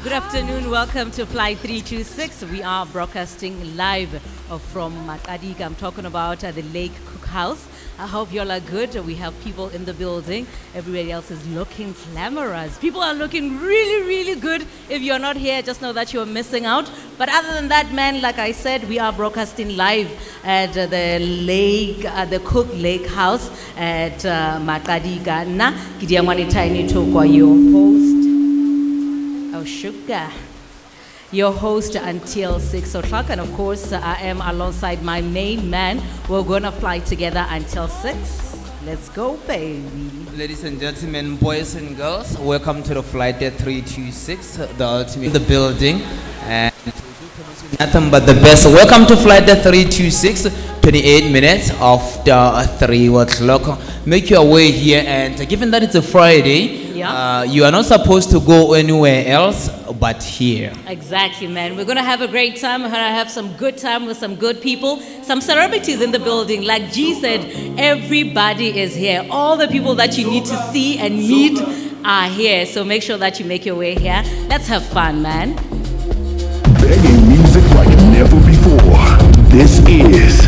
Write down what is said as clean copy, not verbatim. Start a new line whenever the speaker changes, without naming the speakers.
Good afternoon. Welcome to Flight 326. We are broadcasting live from Makadika. I'm talking about the Lake Cookhouse. I hope you all are good. We have people in the building. Everybody else is looking glamorous. People are looking really, really good. If you're not here, just know that you're missing out. But other than that, man, like I said, we are broadcasting live at the lake, the Cook Lake House at Makadika. Na Kidiamwani Tiny Tokwa, your host. Oh, sugar. Your host until 6 o'clock. And of course, I am alongside my main man. We're going to fly together until 6. Let's go, baby.
Ladies and gentlemen, boys and girls, welcome to the Flight 326, the ultimate in the building. And nothing but the best. Welcome to Flight 326, 28 minutes after 3 o'clock. Make your way here, and given that it's a Friday, you are not supposed to go anywhere else but here.
Exactly, man. We're going to have a great time. We're going to have some good time with some good people, some celebrities in the building. Like G said, everybody is here. All the people that you need to see and meet are here. So make sure that you make your way here. Let's have fun, man.
Begging music like never before. This is